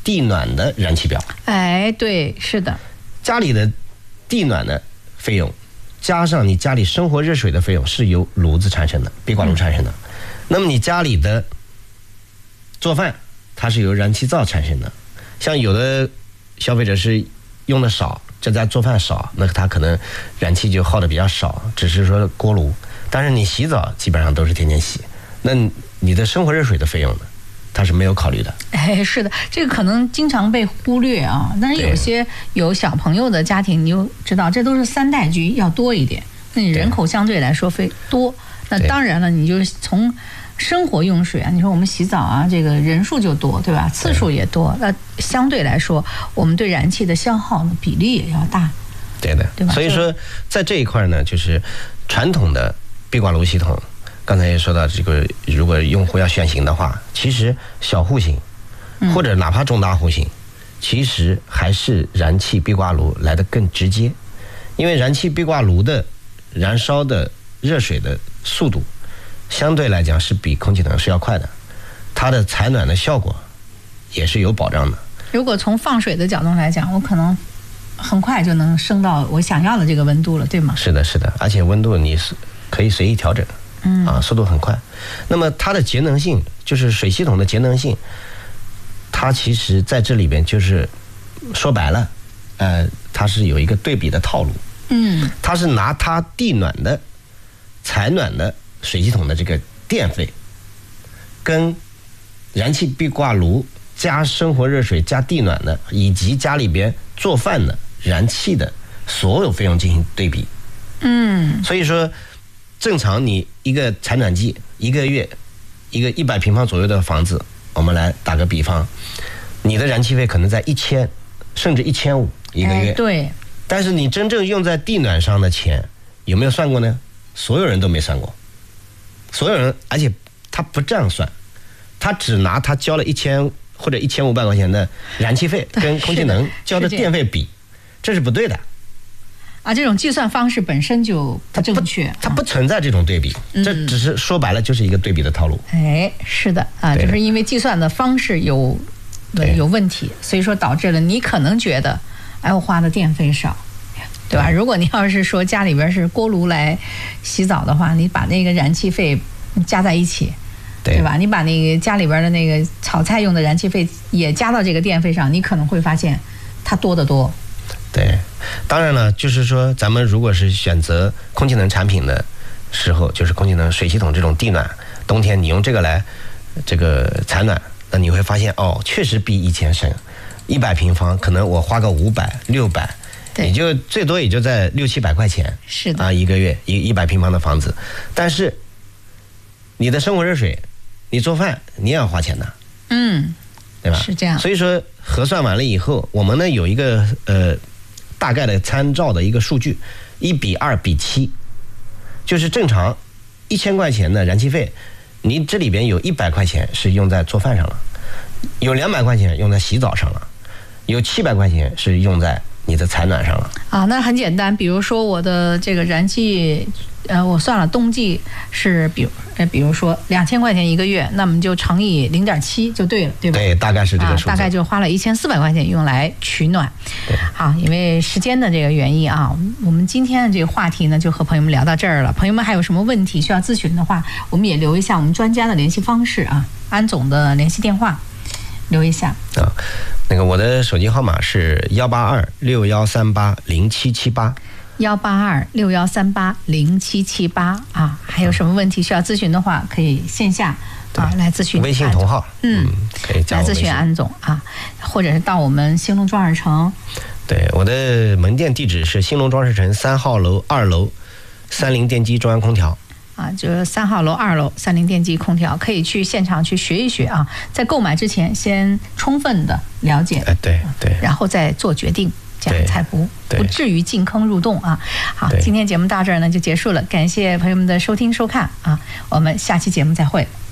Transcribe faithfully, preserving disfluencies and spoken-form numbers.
地暖的燃气表。 哎，对，是的， 家里的地暖的费用加上你家里生活热水的费用是由炉子产生的，壁挂炉产生的。嗯、那么你家里的做饭，它是由燃气灶产生的。像有的消费者是用的少，在家做饭少，那他可能燃气就耗的比较少，只是说锅炉。但是你洗澡基本上都是天天洗，那你的生活热水的费用呢？它是没有考虑的。 哎，是的，这个可能经常被忽略啊。但是有些有小朋友的家庭，你就知道这都是三代居，要多一点。那你人口相对来说费多，那当然了，你就是从生活用水啊，你说我们洗澡啊，这个人数就多，对吧？次数也多，那相对来说，我们对燃气的消耗呢比例也要大。 对的， 对吧？ 所以说在这一块呢，就是传统的壁挂炉系统。刚才也说到，这个如果用户要选型的话，其实小户型或者哪怕中大户型，嗯、其实还是燃气壁挂炉来得更直接，因为燃气壁挂炉的燃烧的热水的速度相对来讲是比空气能是要快的，它的采暖的效果也是有保障的。 如果从放水的角度来讲，我可能很快就能升到我想要的这个温度了，对吗？ 是的，是的，而且温度你是可以随意调整。嗯啊，速度很快。那么它的节能性，就是水系统的节能性，它其实在这里边就是说白了，呃，它是有一个对比的套路。嗯，它是拿它地暖的、采暖的水系统的这个电费，跟燃气壁挂炉加生活热水加地暖的，以及家里边做饭的燃气的所有费用进行对比。嗯，所以说。正常你一个采暖季一个月一个一百平方左右的房子，我们来打个比方，你的燃气费可能在一千甚至一千五一个月。 哎，对。 但是你真正用在地暖上的钱有没有算过呢？所有人都没算过，所有人，而且他不这样算，他只拿他交了一千或者一千五百块钱的燃气费跟空气能交的电费比，这是不对的。 啊，这种计算方式本身就不正确， 它不存在这种对比，嗯、这只是说白了就是一个对比的套路。 哎，是的啊，就是因为计算的方式有有问题，所以说导致了你可能觉得，哎，我花的电费少，对吧？对，如果你要是说家里边是锅炉来洗澡的话，你把那个燃气费加在一起，对, 对吧？你把那个家里边的那个炒菜用的燃气费也加到这个电费上，你可能会发现它多得多。 对，当然了，就是说咱们如果是选择空气能产品的时候，就是空气能水系统这种地暖，冬天你用这个来这个采暖，那你会发现哦，确实比以前省。一百平方可能我花个五百、六百，也就最多也就在六七百块钱。 是的啊，一个月一一百平方的房子，但是你的生活热水，你做饭你也要花钱的。嗯，对吧？ 是这样。 所以说核算完了以后，我们呢有一个呃。大概的参照的一个数据，一比二比七，就是正常一千块钱的燃气费，你这里边有一百块钱是用在做饭上了，有两百块钱用在洗澡上了，有七百块钱是用在你的采暖上了。 啊，那很简单，比如说我的这个燃气，呃，我算了，冬季是比如呃，比如说两千块钱一个月，那么就乘以零点七就对了，对吧？ 对，大概是这个数字。 啊，大概就花了一千四百块钱用来取暖。 对。 好，因为时间的这个原因啊，我们今天的这个话题呢，就和朋友们聊到这儿了。朋友们还有什么问题需要咨询的话，我们也留一下我们专家的联系方式啊，安总的联系电话，留一下。 啊，那个我的手机号码是幺八二六幺三八零七七八。 幺八二六幺三八零七七八啊，还有什么问题需要咨询的话，可以线下啊来咨询。 微信同号， 嗯， 可以加我微信。 来咨询安总啊，或者是到我们兴隆装饰城。 对，我的门店地址是兴隆装饰城三号楼二楼三菱电机中央空调。 啊，就是三号楼二楼三菱电机空调，可以去现场去学一学啊，在购买之前先充分的了解， 哎，对对， 然后再做决定。这样才不不至于进坑入洞啊！好，今天节目到这儿呢就结束了，感谢朋友们的收听收看啊，我们下期节目再会。